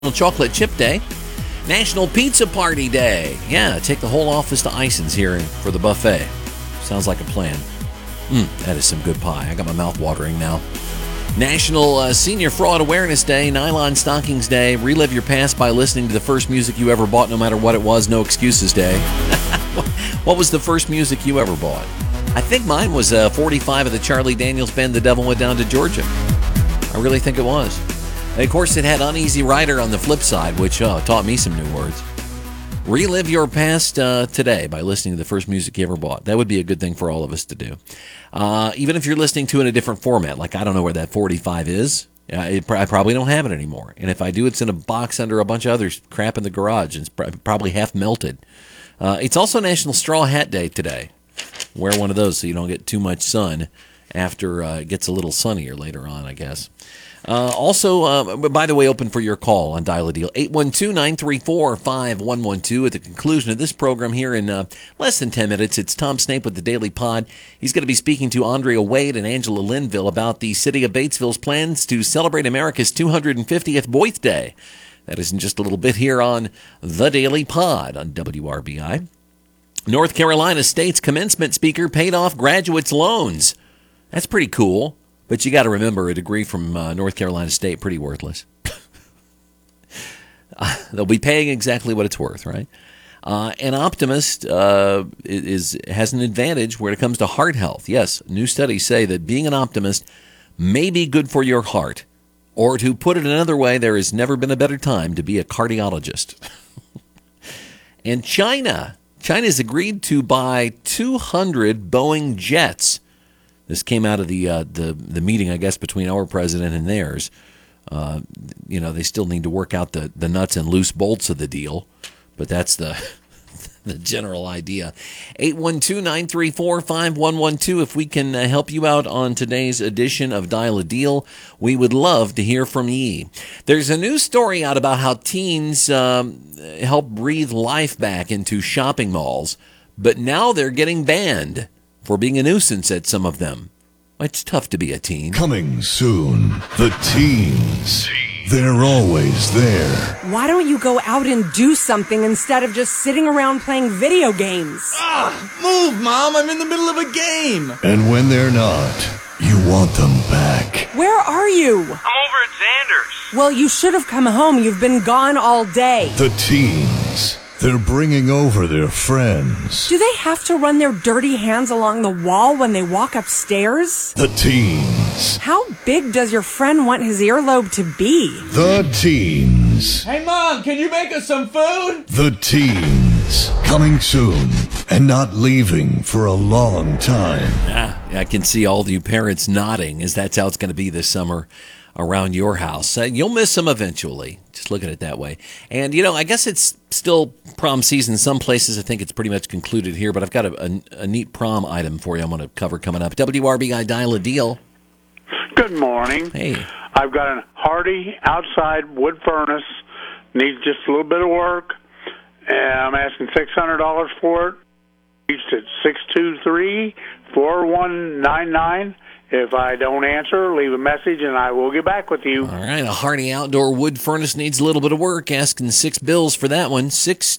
Chocolate Chip Day, National Pizza Party Day. Yeah, take the whole office to Ison's here for the buffet. Sounds like a plan. That is some good pie. I got my mouth watering now. National Senior Fraud Awareness Day, Nylon Stockings Day, Relive Your Past by listening to the first music you ever bought, no matter what it was, No Excuses Day. What was the first music you ever bought? I think mine was 45 of the Charlie Daniels Band, The Devil Went Down to Georgia. I really think it was. And of course, it had Uneasy Rider on the flip side, which taught me some new words. Relive your past today by listening to the first music you ever bought. That would be a good thing for all of us to do. Even if you're listening to it in a different format, like I don't know where that 45 is. I probably don't have it anymore. And if I do, it's in a box under a bunch of other crap in the garage. And it's probably half melted. It's also National Straw Hat Day today. Wear one of those so you don't get too much sun after it gets a little sunnier later on, I guess. Also, by the way, open for your call on Dial a Deal, 812-934-5112. At the conclusion of this program here in less than 10 minutes, it's Tom Snape with the Daily Pod. He's going to be speaking to Andrea Wade and Angela Linville about the city of Batesville's plans to celebrate America's 250th birthday. That is in just a little bit here on the Daily Pod on WRBI. North Carolina State's commencement speaker paid off graduates' loans. That's pretty cool. But you got to remember, a degree from North Carolina State, pretty worthless. They'll be paying exactly what it's worth, right? An optimist has an advantage when it comes to heart health. Yes, new studies say that being an optimist may be good for your heart. Or to put it another way, there has never been a better time to be a cardiologist. And China's agreed to buy 200 Boeing jets. This came out of the meeting, I guess, between our president and theirs. They still need to work out the nuts and loose bolts of the deal, but that's the general idea. 812-934-5112. If we can help you out on today's edition of Dial a Deal, we would love to hear from ye. There's a new story out about how teens help breathe life back into shopping malls, but now they're getting banned for being a nuisance at some of them. It's tough to be a teen. Coming soon, the teens. They're always there. Why don't you go out and do something instead of just sitting around playing video games? Move, Mom! I'm in the middle of a game! And when they're not, you want them back. Where are you? I'm over at Xander's. Well, you should have come home. You've been gone all day. The teens. They're bringing over their friends. Do they have to run their dirty hands along the wall when they walk upstairs? The teens. How big does your friend want his earlobe to be? The teens. Hey, Mom, can you make us some food? The teens. Coming soon and not leaving for a long time. I can see all of you parents nodding as that's how it's going to be this summer around your house. You'll miss them eventually. Just look at it that way. And, I guess it's still prom season. Some places, I think it's pretty much concluded here, but I've got a neat prom item for you I'm going to cover coming up. WRBI Dial a Deal. Good morning. Hey. I've got a Hardy outside wood furnace. Needs just a little bit of work. And I'm asking $600 for it. Reached at 623-4199. If I don't answer, leave a message, and I will get back with you. All right, a Hardy outdoor wood furnace needs a little bit of work. Asking $6 for that one.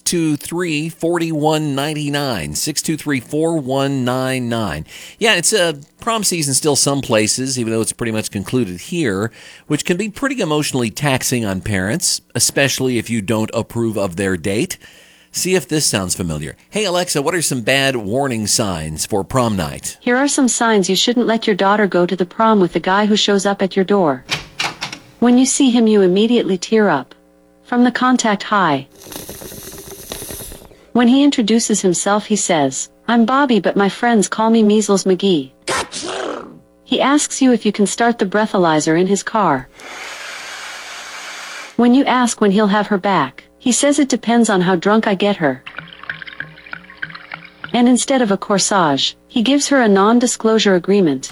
623-4199. 623-4199. Yeah, it's prom season still some places, even though it's pretty much concluded here, which can be pretty emotionally taxing on parents, especially if you don't approve of their date. See if this sounds familiar. Hey, Alexa, what are some bad warning signs for prom night? Here are some signs you shouldn't let your daughter go to the prom with the guy who shows up at your door. When you see him, you immediately tear up. From the contact high. When he introduces himself, he says, "I'm Bobby, but my friends call me Measles McGee." He asks you if you can start the breathalyzer in his car. When you ask when he'll have her back, he says it depends on how drunk I get her. And instead of a corsage, he gives her a non-disclosure agreement.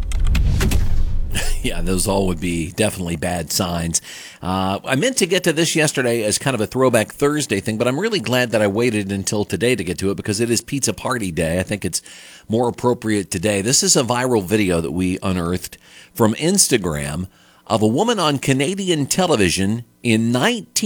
Yeah, those all would be definitely bad signs. I meant to get to this yesterday as kind of a throwback Thursday thing, but I'm really glad that I waited until today to get to it because it is Pizza Party Day. I think it's more appropriate today. This is a viral video that we unearthed from Instagram of a woman on Canadian television in